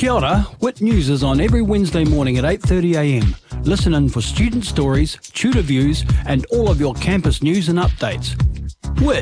Kia ora, WIT News is on every Wednesday morning at 8:30am. Listen in for student stories, tutor views and all of your campus news and updates. WIT